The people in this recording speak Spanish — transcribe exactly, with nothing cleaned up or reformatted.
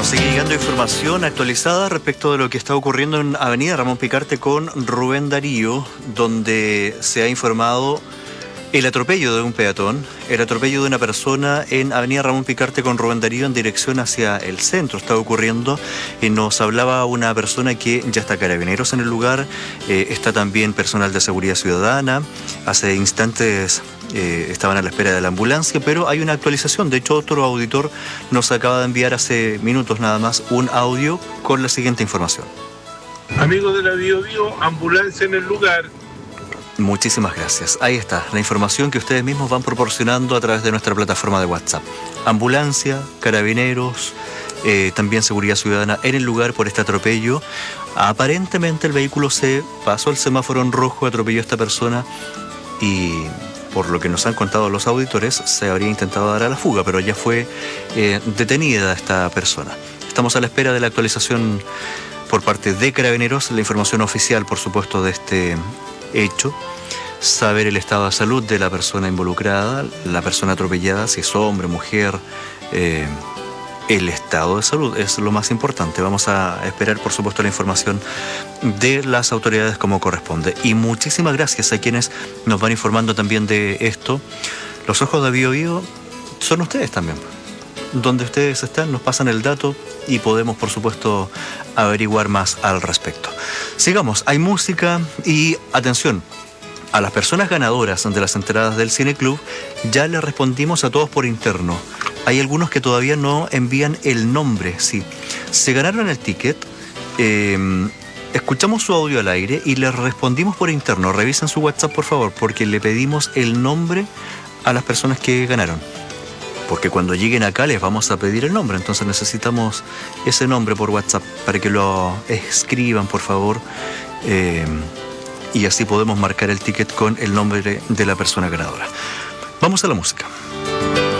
Nos sigue llegando información actualizada respecto de lo que está ocurriendo en Avenida Ramón Picarte con Rubén Darío, donde se ha informado el atropello de un peatón, el atropello de una persona en Avenida Ramón Picarte con Rubén Darío en dirección hacia el centro. Está ocurriendo, y nos hablaba una persona que ya está carabineros en el lugar, eh, está también personal de seguridad ciudadana. Hace instantes eh, estaban a la espera de la ambulancia, pero hay una actualización. De hecho, otro auditor nos acaba de enviar hace minutos nada más un audio con la siguiente información. Amigos de la Bio Bio, ambulancia en el lugar. Muchísimas gracias. Ahí está, la información que ustedes mismos van proporcionando a través de nuestra plataforma de WhatsApp. Ambulancia, carabineros, eh, también seguridad ciudadana en el lugar por este atropello. Aparentemente el vehículo se pasó el semáforo en rojo, atropelló a esta persona y, por lo que nos han contado los auditores, se habría intentado dar a la fuga, pero ya fue eh, detenida esta persona. Estamos a la espera de la actualización por parte de Carabineros, la información oficial, por supuesto, de este hecho, saber el estado de salud de la persona involucrada, la persona atropellada, si es hombre, mujer, eh, el estado de salud es lo más importante. Vamos a esperar, por supuesto, la información de las autoridades como corresponde. Y muchísimas gracias a quienes nos van informando también de esto. Los ojos de Bio Bio son ustedes también. Donde ustedes están, nos pasan el dato y podemos, por supuesto, averiguar más al respecto. Sigamos, hay música y atención. A las personas ganadoras de las entradas del Cine Club ya les respondimos a todos por interno. Hay algunos que todavía no envían el nombre, sí. Se ganaron el ticket, eh, escuchamos su audio al aire y les respondimos por interno. Revisen su WhatsApp, por favor, porque le pedimos el nombre a las personas que ganaron. Porque cuando lleguen acá les vamos a pedir el nombre, entonces necesitamos ese nombre por WhatsApp para que lo escriban, por favor, eh, y así podemos marcar el ticket con el nombre de la persona ganadora. Vamos a la música.